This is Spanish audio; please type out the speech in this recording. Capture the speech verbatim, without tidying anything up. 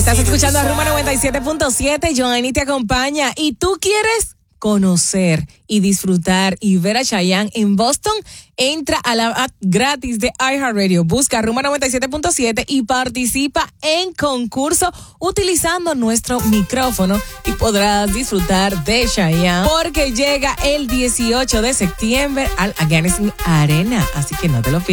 Estás escuchando a Rumba noventa y siete punto siete. Joanny te acompaña. ¿Y tú quieres conocer y disfrutar y ver a Chayanne en Boston? Entra a la app gratis de iHeartRadio, busca Rumba noventa y siete punto siete y participa en concurso utilizando nuestro micrófono y podrás disfrutar de Chayanne porque llega el dieciocho de septiembre al Agganis Arena, así que no te lo pierdas.